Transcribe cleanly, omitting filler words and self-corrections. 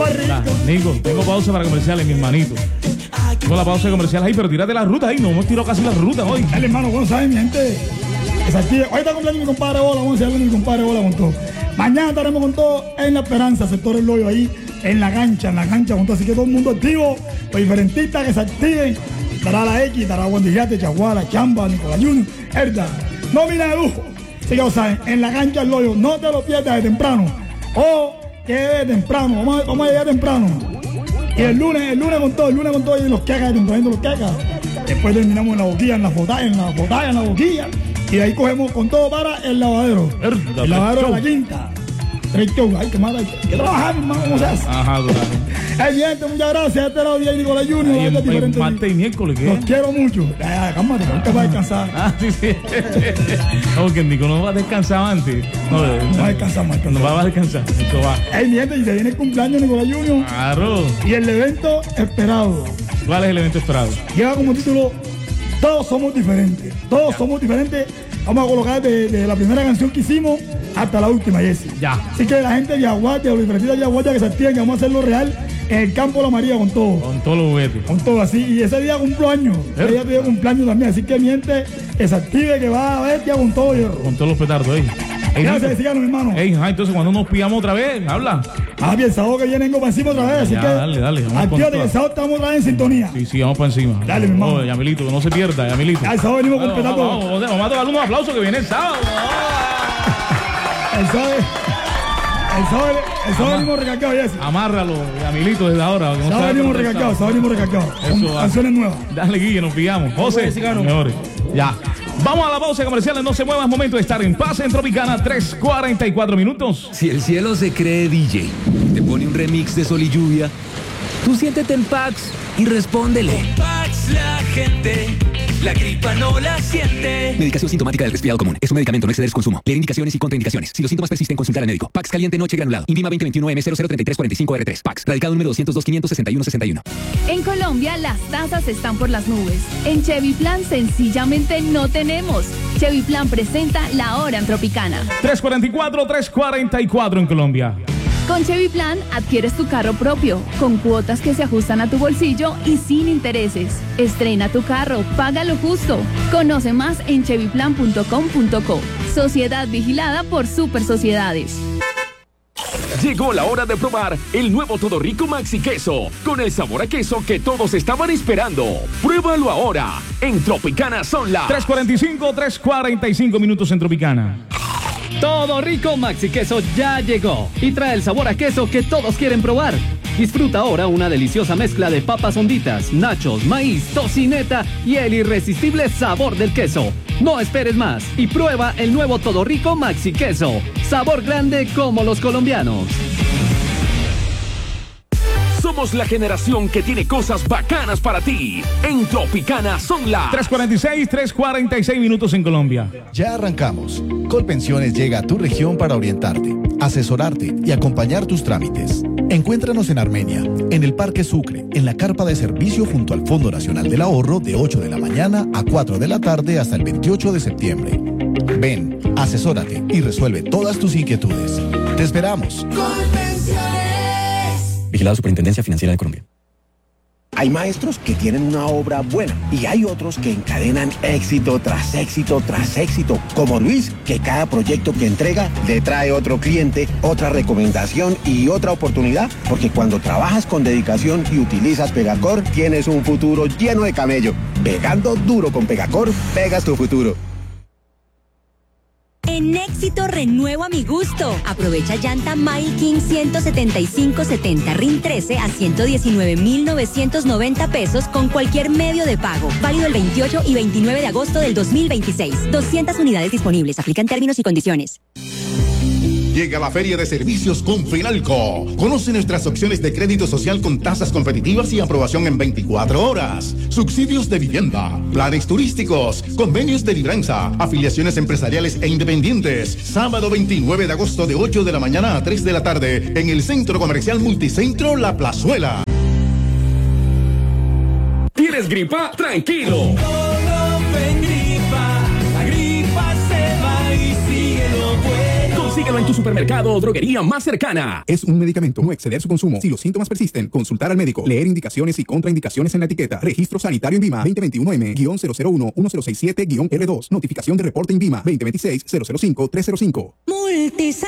rico. Nico, tengo pausa para comerciales, mi hermanito. Tengo la pausa de comerciales ahí, pero tírate las rutas ahí. No hemos tirado casi las rutas hoy. Dale, hermano, bueno, ¿sabes, mi gente? Hoy está cumpleaños mi compadre Bola. Vamos a hacerle mi compadre Bola con todo. Mañana estaremos con todo en La Esperanza, sector El Loyo, ahí en la cancha con todo. Así que todo el mundo activo, los diferentistas que se activen. Estará la X, estará Guandillate, Chaguala, Chamba, Nicolás Junior, Herda. Nómina de lujo. Así que lo saben, en la cancha El Loyo, no te lo pierdas de temprano. Que de temprano, vamos a llegar temprano. Y el lunes con todo, y los cacas, temprano los cacas. Después terminamos en la boquilla, en la boquilla. Y de ahí cogemos con todo para el lavadero. El lavadero de la quinta. Hay que más, hay que trabajar, hermano, ¿cómo se hace? Ajá, dura. Gente, muchas gracias. Este lado de Nicolás Junior. Martes y miércoles, ¿qué? Los quiero mucho. Cálmate, que te vas a descansar. Ah, sí. Ok, Nico, no vas a descansar antes. No vas a descansar más. No vas a descansar. Esto va. Mi gente, y se viene el cumpleaños de Nicolás Junior. Claro. Y el evento esperado. ¿Cuál es el evento esperado? Lleva como título Todos somos diferentes. Todos somos diferentes. Vamos a colocar de la primera canción que hicimos hasta la última, Jesse. Ya. Así que la gente de Yaguatia, los diferentes de Yaguatia que se activen, que vamos a hacerlo real en el campo La María con todo. Con todos los juguetes. Con todo, así. Y ese día cumplo años. Ese día tiene cumpleaños también. Así que mi gente que se active, que va a ver ya con todo, hierro. Con todos los petardos ahí. Gracias, síganos, mi hermano. Entonces cuando nos pillamos otra vez, habla. Bien, el sábado que viene vengo para encima otra vez, así ya, que dale. actívate que el sábado estamos otra vez en sintonía. Sí, vamos para encima. Dale, mi hermano. Yamilito, que no se pierda, Yamilito. Ya, el sábado venimos con petardo. Vamos a darle unos aplausos que viene el sábado. El sábado venimos recargados, Jesse. Amárralo, Yamilito, desde ahora. El sábado venimos recargados, con canciones nuevas. Dale, Guille, nos pillamos. José, mejores. Ya. Vamos a la pausa comercial, no se mueva, es momento de estar en paz en Tropicana, 3:44 minutos. Si el cielo se cree DJ, te pone un remix de Sol y Lluvia, tú siéntete en Pax y respóndele. Con Pax la gente, la gripa no la siente. Medicación sintomática del resfriado común. Es un medicamento, no exceder su consumo. Leer indicaciones y contraindicaciones. Si los síntomas persisten, consultar al médico. Pax caliente noche granulado. INVIMA 2021M003345R3. Pax. Radicado número 202-561-61. En Colombia, las tasas están por las nubes. En Chevy Plan, sencillamente no tenemos. Chevy Plan presenta La Hora en Tropicana. 344 en Colombia. Con Chevy Plan adquieres tu carro propio, con cuotas que se ajustan a tu bolsillo y sin intereses. Estrena tu carro, paga lo justo. Conoce más en chevyplan.com.co. Sociedad vigilada por Super Sociedades. Llegó la hora de probar el nuevo Todo Rico Maxi Queso, con el sabor a queso que todos estaban esperando. Pruébalo ahora. En Tropicana son las 3:45 minutos en Tropicana. Todo Rico Maxi Queso ya llegó y trae el sabor a queso que todos quieren probar. Disfruta ahora una deliciosa mezcla de papas honditas, nachos, maíz, tocineta y el irresistible sabor del queso. No esperes más y prueba el nuevo Todo Rico Maxi Queso. Sabor grande como los colombianos. Somos la generación que tiene cosas bacanas para ti. En Tropicana son las 3:46 minutos en Colombia. Ya arrancamos. Colpensiones llega a tu región para orientarte, asesorarte y acompañar tus trámites. Encuéntranos en Armenia, en el Parque Sucre, en la carpa de servicio junto al Fondo Nacional del Ahorro de 8 de la mañana a 4 de la tarde hasta el 28 de septiembre. Ven, asesórate y resuelve todas tus inquietudes. Te esperamos. Vigilado Superintendencia Financiera de Colombia. Hay maestros que tienen una obra buena y hay otros que encadenan éxito tras éxito tras éxito, como Luis, que cada proyecto que entrega le trae otro cliente, otra recomendación y otra oportunidad, porque cuando trabajas con dedicación y utilizas Pegacor, tienes un futuro lleno de camello. Pegando duro con Pegacor, pegas tu futuro. En Éxito renuevo a mi gusto. Aprovecha llanta Mile King 175/70 RIN 13 a 119,990 pesos con cualquier medio de pago. Válido el 28 y 29 de agosto del 2026. 200 unidades disponibles. Aplican términos y condiciones. Llega la Feria de Servicios con Fenalco. Conoce nuestras opciones de crédito social con tasas competitivas y aprobación en 24 horas. Subsidios de vivienda, planes turísticos, convenios de libranza, afiliaciones empresariales e independientes. Sábado 29 de agosto de 8 de la mañana a 3 de la tarde en el Centro Comercial Multicentro La Plazuela. ¿Tienes gripa? Tranquilo. La gripa se va y sigue lo bueno. Consíguelo en tu supermercado o droguería más cercana. Es un medicamento. No exceder su consumo. Si los síntomas persisten, consultar al médico. Leer indicaciones y contraindicaciones en la etiqueta. Registro Sanitario INVIMA 2021M-001-1067-R2. Notificación de reporte INVIMA 2026-005-305.